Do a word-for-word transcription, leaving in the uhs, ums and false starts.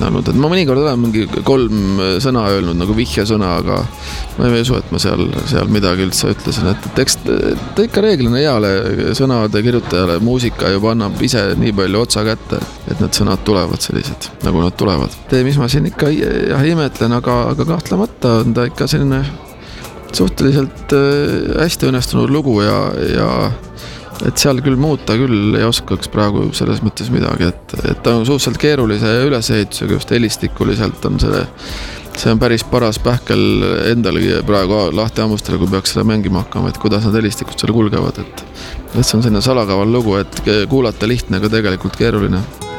lihtne olnud, et ma mõnikord olen mingi kolm sõna öelnud nagu vihje sõna, aga ma ei usu, et ma seal, seal midagi üldse ütlesin, et tekst ta ikka reeglina heale sõnade kirjutajale muusika juba annab ise nii palju otsa kätte, et need sõnad tulevad sellised, nagu nad tulevad. Tee, mis ma siin ikka jah, imetlen, aga, aga kahtlemata on ta ikka selline suhteliselt hästi õnnestunud lugu ja, ja et seal küll muuta küll ei oskaks praegu selles mõttes midagi, et, et ta on suhteliselt keerulise ülesehitusega, just helistikuliselt on see, see on päris paras pähkel endalgi praegu lahti hammustada, kui peaks seda mängima hakkama, et kuidas nad helistikud seal kulgevad, et, et see on selline salakaval lugu, et kuulata lihtne, aga tegelikult keeruline.